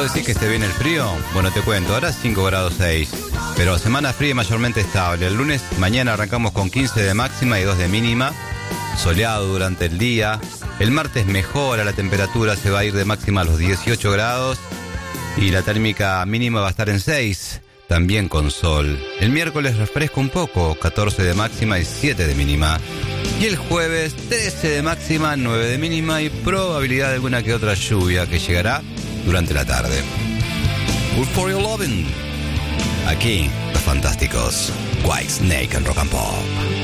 ¿Vos decís que esté bien el frío? Bueno, te cuento, ahora 5 grados 6, pero semana fría y mayormente estable. El lunes, mañana arrancamos con 15 de máxima y 2 de mínima, soleado durante el día. El martes mejora la temperatura, se va a ir de máxima a los 18 grados y la térmica mínima va a estar en 6, también con sol. El miércoles refresca un poco, 14 de máxima y 7 de mínima. Y el jueves, 13 de máxima, 9 de mínima y probabilidad de alguna que otra lluvia que llegará durante la tarde. Good for your loving. Aquí, los fantásticos Whitesnake en Rock and Pop.